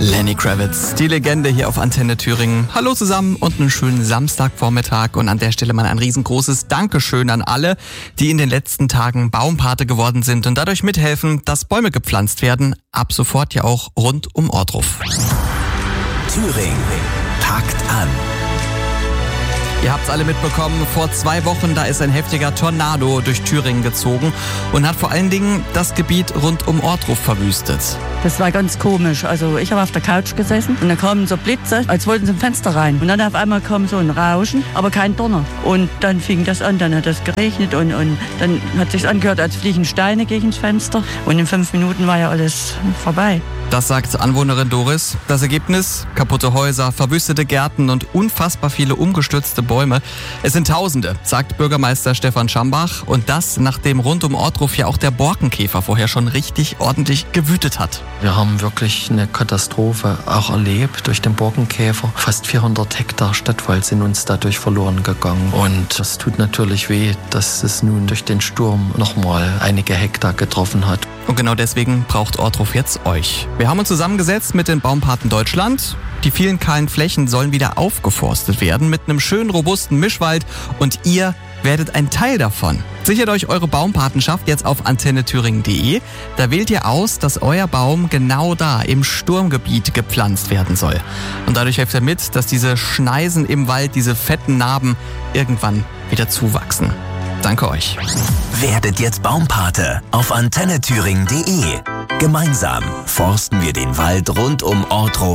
Lenny Kravitz, die Legende hier auf Antenne Thüringen. Hallo zusammen und einen schönen Samstagvormittag. Und an der Stelle mal ein riesengroßes Dankeschön an alle, die in den letzten Tagen Baumpate geworden sind und dadurch mithelfen, dass Bäume gepflanzt werden. Ab sofort ja auch rund um Ohrdruf. Thüringen packt an. Ihr habt's alle mitbekommen, vor 2 Wochen, da ist ein heftiger Tornado durch Thüringen gezogen und hat vor allen Dingen das Gebiet rund um Ohrdruf verwüstet. Das war ganz komisch. Also ich habe auf der Couch gesessen und da kamen so Blitze, als wollten sie im Fenster rein. Und dann auf einmal kam so ein Rauschen, aber kein Donner. Und dann fing das an, dann hat es geregnet und dann hat sich's angehört, als fliegen Steine gegen das Fenster. Und in 5 Minuten war ja alles vorbei. Das sagt Anwohnerin Doris. Das Ergebnis? Kaputte Häuser, verwüstete Gärten und unfassbar viele umgestürzte Bäume. Es sind Tausende, sagt Bürgermeister Stefan Schambach. Und das, nachdem rund um Ohrdruf ja auch der Borkenkäfer vorher schon richtig ordentlich gewütet hat. Wir haben wirklich eine Katastrophe auch erlebt durch den Borkenkäfer. Fast 400 Hektar Stadtwald sind uns dadurch verloren gegangen. Und das tut natürlich weh, dass es nun durch den Sturm nochmal einige Hektar getroffen hat. Und genau deswegen braucht Ohrdruf jetzt euch. Wir haben uns zusammengesetzt mit den Baumpaten Deutschland. Die vielen kahlen Flächen sollen wieder aufgeforstet werden mit einem schönen, robusten Mischwald. Und ihr werdet ein Teil davon. Sichert euch eure Baumpatenschaft jetzt auf antennethüringen.de. Da wählt ihr aus, dass euer Baum genau da im Sturmgebiet gepflanzt werden soll. Und dadurch helft ihr mit, dass diese Schneisen im Wald, diese fetten Narben irgendwann wieder zuwachsen. Danke euch. Werdet jetzt Baumpate auf antennethüringen.de. Gemeinsam forsten wir den Wald rund um Ohrdruf